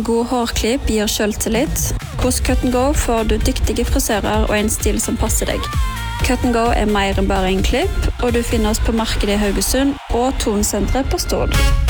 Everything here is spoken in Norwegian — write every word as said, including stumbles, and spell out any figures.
God hårklipp gir selvtillit. Hos Cut and Go får du dyktige frisører og en stil som passer deg. Cut and Go er mer enn bare en klipp, og du finner oss på markedet i Haugesund og Tonsenteret på Stord.